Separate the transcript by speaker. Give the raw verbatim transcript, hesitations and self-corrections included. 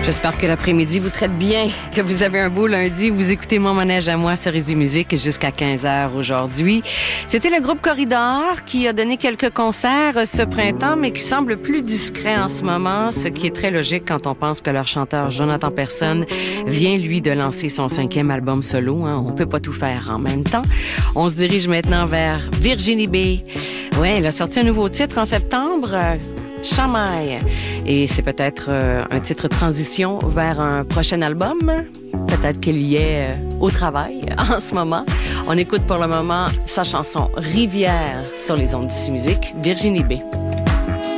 Speaker 1: J'espère que l'après-midi vous traite bien, que vous avez un beau lundi. Vous écoutez Mon Manège à moi sur Rési Musique jusqu'à quinze heures aujourd'hui. C'était le groupe Corridor qui a donné quelques concerts ce printemps, mais qui semble plus discret en ce moment, ce qui est très logique quand on pense que leur chanteur Jonathan Persson vient, lui, de lancer son cinquième album solo. Hein. On peut pas tout faire en même temps. On se dirige maintenant vers Virginie B. Ouais, elle a sorti un nouveau titre en septembre, euh, Chamaille. Et c'est peut-être euh, un titre transition vers un prochain album. Peut-être qu'il y est euh, au travail en ce moment. On écoute pour le moment sa chanson Rivière sur les ondes d'Ici Musique, Virginie B.